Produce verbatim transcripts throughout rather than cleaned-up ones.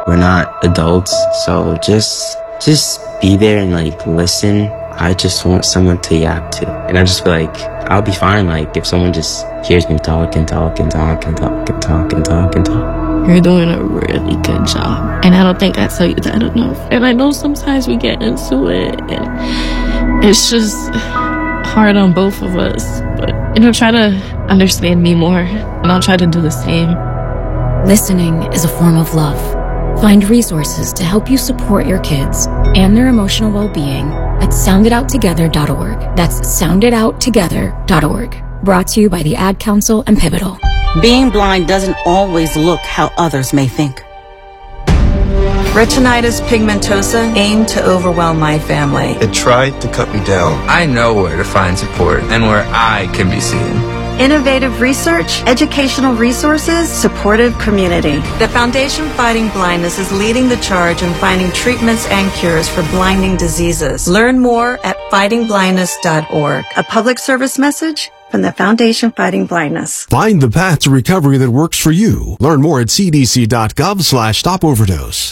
We're not adults, so just just be there and like listen. I just want someone to yap to, and I just feel like I'll be fine. Like if someone just hears me talk and talk and talk and talk and talk and talk and talk. You're doing a really good job, and I don't think I tell you that enough. And I know sometimes we get into it, and it's just hard on both of us. But you know, try to understand me more, and I'll try to do the same. Listening is a form of love. Find resources to help you support your kids and their emotional well-being at sound it out together dot org. That's sound it out together dot org. Brought to you by the Ad Council and Pivotal. Being blind doesn't always look how others may think. Retinitis pigmentosa aimed to overwhelm my family. It tried to cut me down. I know where to find support and where I can be seen. Innovative research, educational resources, supportive community. The Foundation Fighting Blindness is leading the charge in finding treatments and cures for blinding diseases. Learn more at fighting blindness dot org. A public service message from the Foundation Fighting Blindness. Find the path to recovery that works for you. Learn more at c d c dot gov slash stop overdose.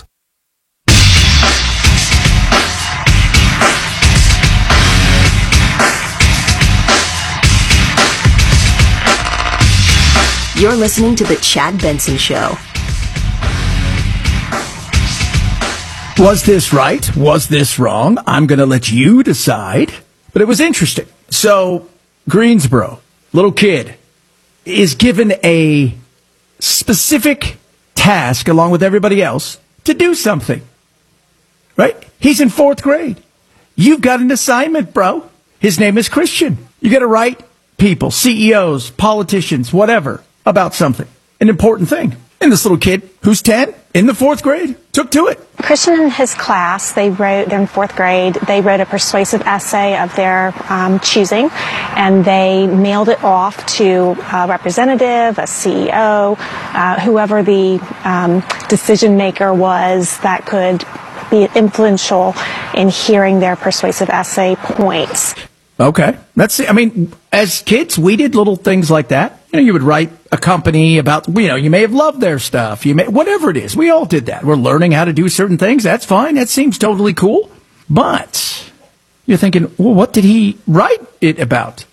You're listening to The Chad Benson Show. Was this right? Was this wrong? I'm going to let you decide. But it was interesting. So, Greensboro, little kid, is given a specific task, along with everybody else, to do something. Right? He's in fourth grade. You've got an assignment, bro. His name is Christian. You got to write people, C E Os, politicians, whatever, about something, an important thing. And this little kid, who's ten, in the fourth grade, took to it. Christian and his class, they wrote, they're in fourth grade, they wrote a persuasive essay of their um, choosing, and they mailed it off to a representative, a C E O, uh, whoever the um, decision maker was that could be influential in hearing their persuasive essay points. Okay. That's, I mean, as kids, we did little things like that. You know, you would write a company about, you know, you may have loved their stuff. You may, whatever it is. We all did that. We're learning how to do certain things. That's fine. That seems totally cool. But you're thinking, well, what did he write it about?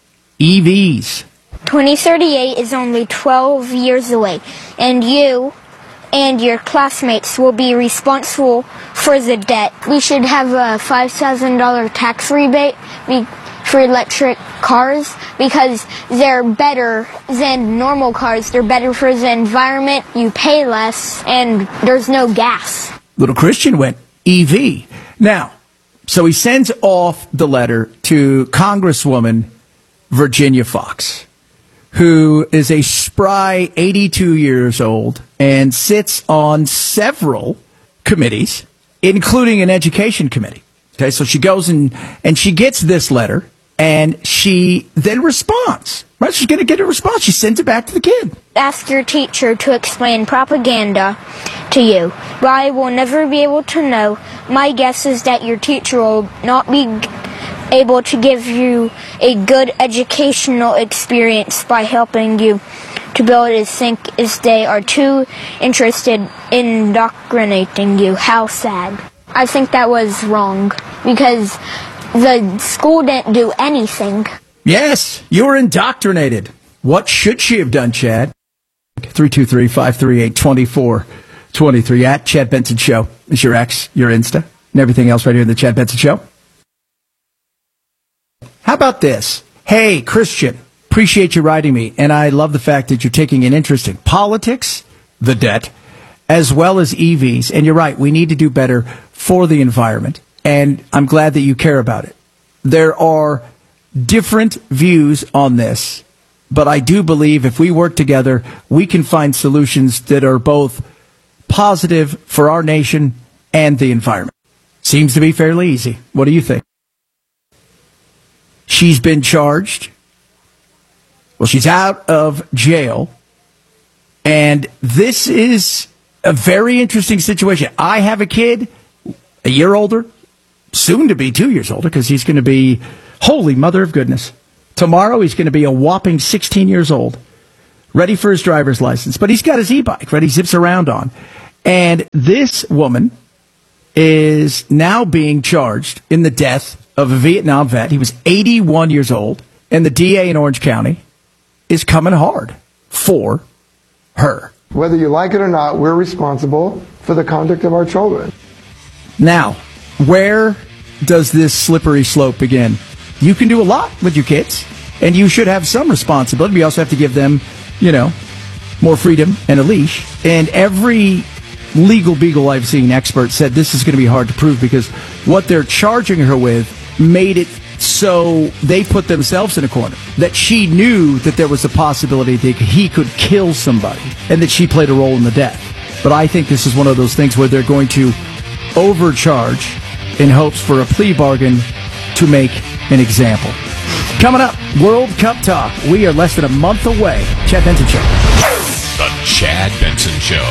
E Vs. twenty thirty-eight is only twelve years away, and you and your classmates will be responsible for the debt. We should have a five thousand dollars tax rebate for electric cars because they're better than normal cars. They're better for the environment, you pay less, and there's no gas. Little Christian went E V. Now, so he sends off the letter to Congresswoman Virginia Foxx, who is a spry eighty-two years old and sits on several committees, including an education committee. Okay, so she goes and, and she gets this letter, and she then responds. Right, she's going to get a response. She sends it back to the kid. Ask your teacher to explain propaganda to you. But I will never be able to know. My guess is that your teacher will not be able to give you a good educational experience by helping you to be able to think as they are too interested in indoctrinating you. How sad. I think that was wrong because the school didn't do anything. Yes, you were indoctrinated. What should she have done, Chad? three two three, five three eight, two four two three at Chad Benson Show is your X, your Insta, and everything else right here in the Chad Benson Show. How about this? Hey, Christian, appreciate you writing me, and I love the fact that you're taking an interest in politics, the debt, as well as E Vs. And you're right, we need to do better for the environment, and I'm glad that you care about it. There are different views on this, but I do believe if we work together, we can find solutions that are both positive for our nation and the environment. Seems to be fairly easy. What do you think? She's been charged. Well, she's out of jail. And this is a very interesting situation. I have a kid, a year older, soon to be two years older, because he's going to be, holy mother of goodness. Tomorrow he's going to be a whopping sixteen years old, ready for his driver's license. But he's got his e-bike, right? He zips around on. And this woman is now being charged in the death of a Vietnam vet. He was eighty-one years old, and the D A in Orange County is coming hard for her. Whether you like it or not, we're responsible for the conduct of our children. Now, where does this slippery slope begin? You can do a lot with your kids, and you should have some responsibility. We also have to give them, you know, more freedom and a leash. And every legal beagle I've seen, expert, said this is going to be hard to prove because what they're charging her with made it so they put themselves in a corner. That she knew that there was a possibility that he could kill somebody and that she played a role in the death. But I think this is one of those things where they're going to overcharge in hopes for a plea bargain to make an example. Coming up, World Cup talk. We are less than a month away. Chad Benson Show. The Chad Benson Show.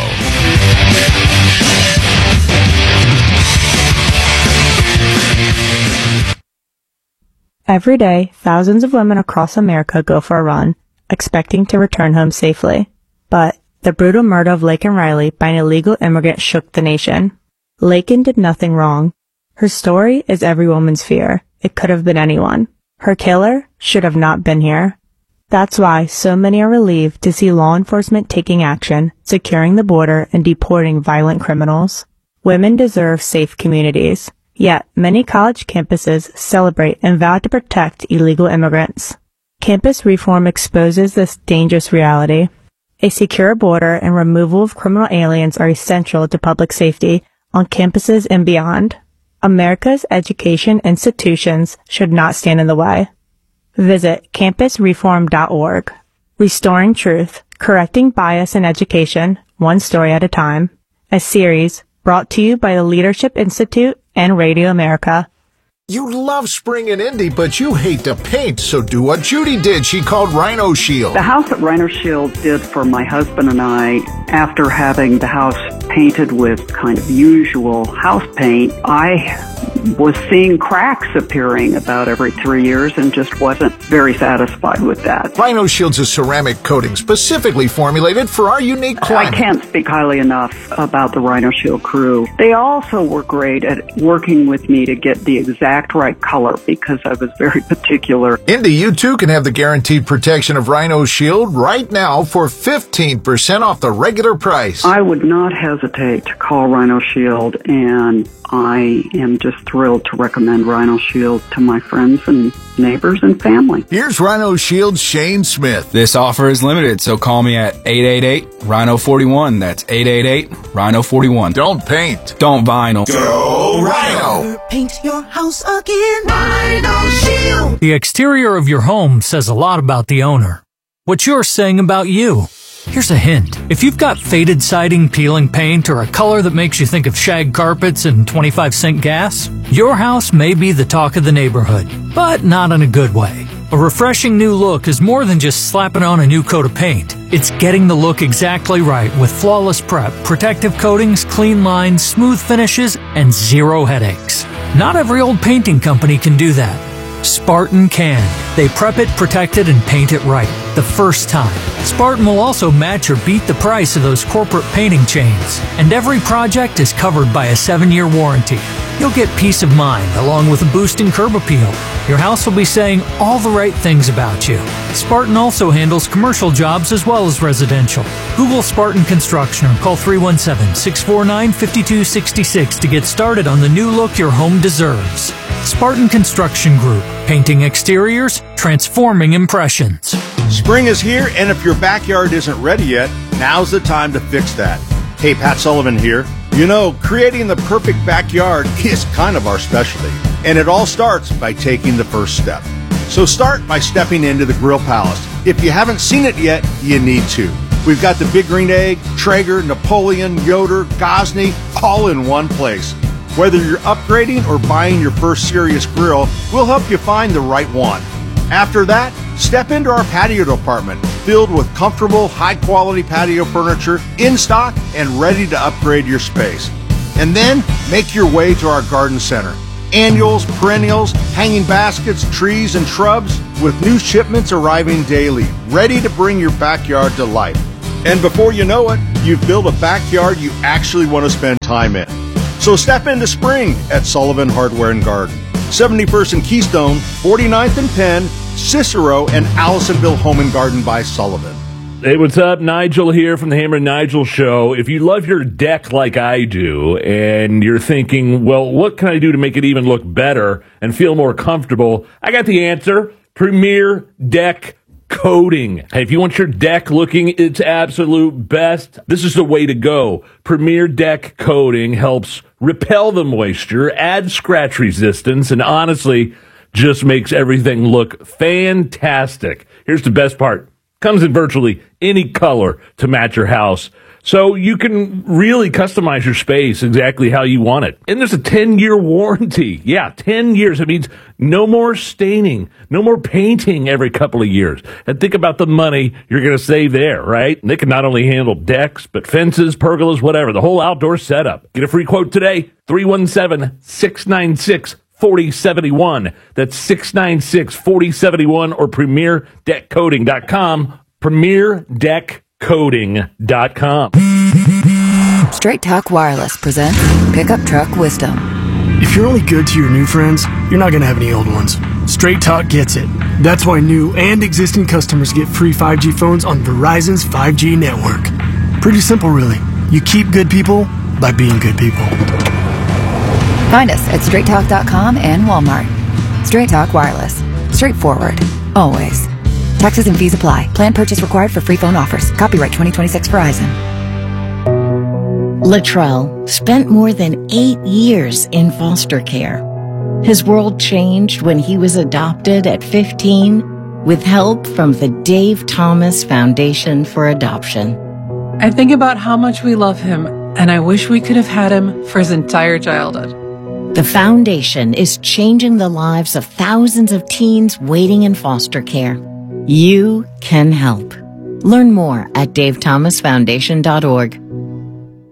Every day, thousands of women across America go for a run, expecting to return home safely. But the brutal murder of Laken Riley by an illegal immigrant shook the nation. Laken did nothing wrong. Her story is every woman's fear. It could have been anyone. Her killer should have not been here. That's why so many are relieved to see law enforcement taking action, securing the border, and deporting violent criminals. Women deserve safe communities. Yet, many college campuses celebrate and vow to protect illegal immigrants. Campus reform exposes this dangerous reality. A secure border and removal of criminal aliens are essential to public safety on campuses and beyond. America's education institutions should not stand in the way. Visit campus reform dot org. Restoring Truth, Correcting Bias in Education, One Story at a Time. A series brought to you by the Leadership Institute and Radio America. You love spring and Indy, but you hate to paint, so do what Judy did. She called Rhino Shield. The house that Rhino Shield did for my husband and I, after having the house painted with kind of usual house paint, I was seeing cracks appearing about every three years and just wasn't very satisfied with that. Rhino Shield's a ceramic coating specifically formulated for our unique climate. I can't speak highly enough about the Rhino Shield crew. They also were great at working with me to get the exact right color because I was very particular. Indy, you too can have the guaranteed protection of Rhino Shield right now for fifteen percent off the regular price. I would not hesitate to call Rhino Shield, and I am just thrilled to recommend Rhino Shield to my friends and neighbors and family. Here's Rhino Shield's Shane Smith. This offer is limited, so call me at eight eight eight, Rhino four one. That's eight eight eight, Rhino four one. Don't paint. Don't vinyl. Go Rhino. Paint your house again. Rhino Shield. The exterior of your home says a lot about the owner. What you're saying about you. Here's a hint. If you've got faded siding, peeling paint, or a color that makes you think of shag carpets and twenty-five cent gas, your house may be the talk of the neighborhood, but not in a good way. A refreshing new look is more than just slapping on a new coat of paint. It's getting the look exactly right with flawless prep, protective coatings, clean lines, smooth finishes, and zero headaches. Not every old painting company can do that. Spartan can. They prep it, protect it, and paint it right the first time. Spartan will also match or beat the price of those corporate painting chains. And every project is covered by a seven-year warranty. You'll get peace of mind along with a boost in curb appeal. Your house will be saying all the right things about you. Spartan also handles commercial jobs as well as residential. Google Spartan Construction or call three one seven, six four nine, five two six six to get started on the new look your home deserves. Spartan Construction Group. Painting exteriors, transforming impressions. Spring is here, and if your backyard isn't ready yet, now's the time to fix that. Hey, Pat Sullivan here. You know, creating the perfect backyard is kind of our specialty, and it all starts by taking the first step. So start by stepping into the Grill Palace. If you haven't seen it yet, you need to. We've got the Big Green Egg, Traeger, Napoleon, Yoder, Gosney, all in one place. Whether you're upgrading or buying your first serious grill, we'll help you find the right one. After that, step into our patio department, filled with comfortable, high-quality patio furniture in stock and ready to upgrade your space. And then, make your way to our garden center. Annuals, perennials, hanging baskets, trees, and shrubs, with new shipments arriving daily, ready to bring your backyard to life. And before you know it, you've built a backyard you actually want to spend time in. So step into spring at Sullivan Hardware and Garden. seventy-first and Keystone, forty-ninth and Penn, Cicero, and Allisonville Home and Garden by Sullivan. Hey, what's up? Nigel here from the Hammer and Nigel Show. If you love your deck like I do, and you're thinking, well, what can I do to make it even look better and feel more comfortable? I got the answer. Premier Deck Coating. Hey, if you want your deck looking its absolute best, this is the way to go. Premier Deck Coating helps repel the moisture, add scratch resistance, and honestly, just makes everything look fantastic. Here's the best part. Comes in virtually any color to match your house. So you can really customize your space exactly how you want it. And there's a ten-year warranty. Yeah, ten years. It means no more staining, no more painting every couple of years. And think about the money you're going to save there, right? And they can not only handle decks, but fences, pergolas, whatever, the whole outdoor setup. Get a free quote today, three one seven, six nine six, four oh seven one. That's six nine six, four oh seven one or premier deck coating dot com. premier deck coating dot com. Straight Talk Wireless presents Pickup Truck Wisdom. If you're only good to your new friends, you're not going to have any old ones. Straight Talk gets it. That's why new and existing customers get free five G phones on Verizon's five G network. Pretty simple, really. You keep good people by being good people. Find us at straight talk dot com and Walmart. Straight Talk Wireless. Straightforward. Always. Taxes and fees apply. Plan purchase required for free phone offers. Copyright twenty twenty-six Verizon. Latrell spent more than eight years in foster care. His world changed when he was adopted at fifteen with help from the Dave Thomas Foundation for Adoption. I think about how much we love him, and I wish we could have had him for his entire childhood. The foundation is changing the lives of thousands of teens waiting in foster care. You can help. Learn more at dave thomas foundation dot org.